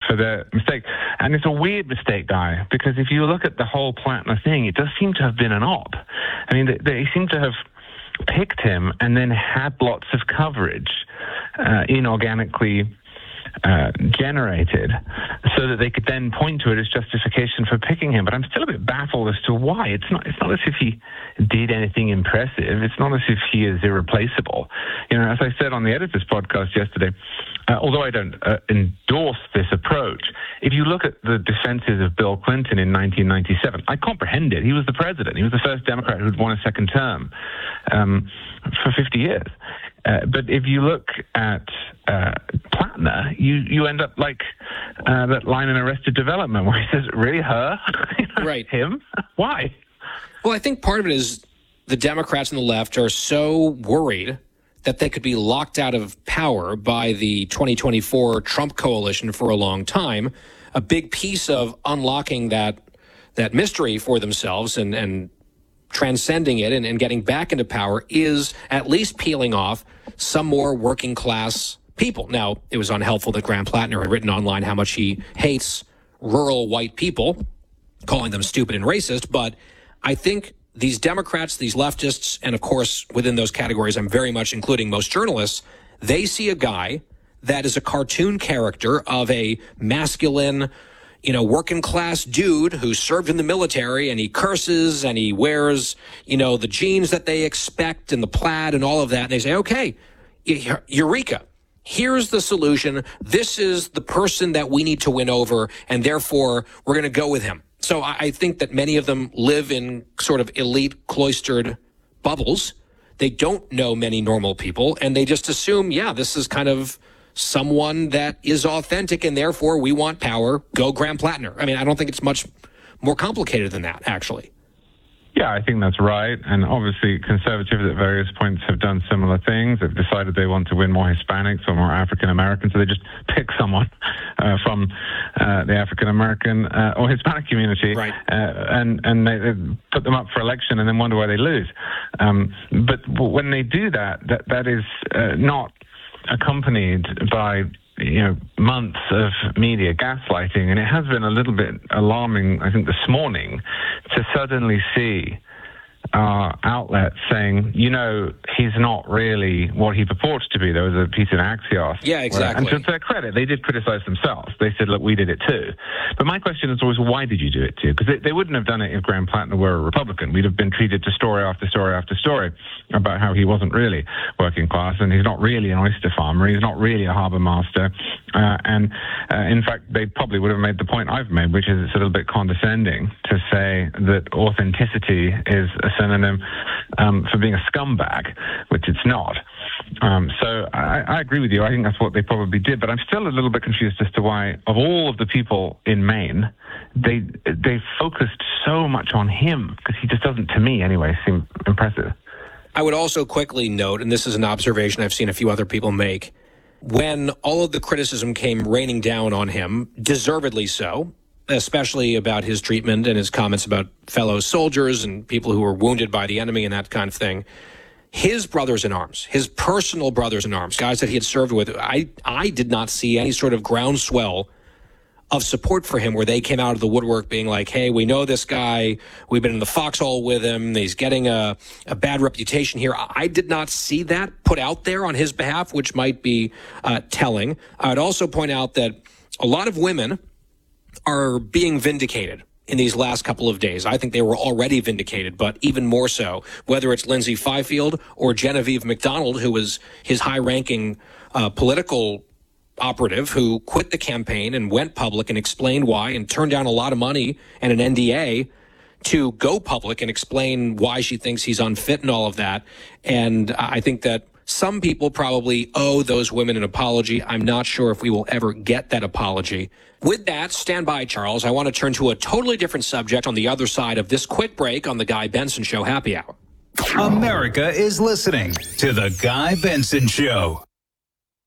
for their mistake. And it's a weird mistake, Guy, because if you look at the whole Plattner thing, it does seem to have been an op. I mean, they seem to have picked him and then had lots of coverage inorganically generated so that they could then point to it as justification for picking him. But I'm still a bit baffled as to why. It's not as if he did anything impressive. It's not as if he is irreplaceable. As I said on the Editor's podcast yesterday, although I don't endorse this approach, if you look at the defenses of Bill Clinton in 1997, I comprehend it. He was the president. He was the first Democrat who'd won a second term for 50 years. But if you look at Plattner, you end up like that line in Arrested Development where he says, really, her? Right. Him? Why? Well, I think part of it is the Democrats and the left are so worried that they could be locked out of power by the 2024 Trump coalition for a long time. A big piece of unlocking that mystery for themselves and transcending it and getting back into power is at least peeling off some more working class people. Now, it was unhelpful that Graham Plattner had written online how much he hates rural white people, calling them stupid and racist. But I think these Democrats, these leftists, and of course, within those categories, I'm very much including most journalists, they see a guy that is a cartoon character of a masculine, working class dude who served in the military, and he curses and he wears, the jeans that they expect and the plaid and all of that. And they say, okay, eureka. Here's the solution. This is the person that we need to win over, and therefore we're going to go with him. So I think that many of them live in sort of elite cloistered bubbles. They don't know many normal people, and they just assume, this is kind of someone that is authentic, and therefore we want power. Go Graham Plattner. I mean, I don't think it's much more complicated than that, actually. Yeah, I think that's right. And obviously, conservatives at various points have done similar things. They've decided they want to win more Hispanics or more African Americans, so they just pick someone from the African American or Hispanic community, right. And they put them up for election and then wonder why they lose. But when they do that is not accompanied by months of media gaslighting, and it has been a little bit alarming, I think, this morning to suddenly see outlets saying, he's not really what he purports to be. There was a piece in Axios. Yeah, exactly. And to their credit, they did criticize themselves. They said, look, we did it too. But my question is always, why did you do it too? Because they wouldn't have done it if Graham Plattner were a Republican. We'd have been treated to story after story after story about how he wasn't really working class, and he's not really an oyster farmer. He's not really a harbor master. In fact, they probably would have made the point I've made, which is it's a little bit condescending to say that authenticity is a synonym for being a scumbag, which it's not. So I agree with you. I think that's what they probably did. But I'm still a little bit confused as to why, of all of the people in Maine, they focused so much on him, because he just doesn't, to me anyway, seem impressive. I would also quickly note, and this is an observation I've seen a few other people make, when all of the criticism came raining down on him, deservedly so, especially about his treatment and his comments about fellow soldiers and people who were wounded by the enemy and that kind of thing, his brothers in arms, his personal brothers in arms, guys that he had served with, I did not see any sort of groundswell of support for him where they came out of the woodwork being like, hey, we know this guy, we've been in the foxhole with him, he's getting a bad reputation here. I did not see that put out there on his behalf, which might be telling. I'd also point out that a lot of women are being vindicated in these last couple of days. I think they were already vindicated, but even more so, whether it's Lindsay Fifield or Genevieve McDonald, who was his high-ranking political operative who quit the campaign and went public and explained why and turned down a lot of money and an NDA to go public and explain why she thinks he's unfit and all of that. And I think that some people probably owe those women an apology. I'm not sure if we will ever get that apology. With that, stand by, Charles. I want to turn to a totally different subject on the other side of this quick break on the Guy Benson Show Happy Hour. America is listening to the Guy Benson Show.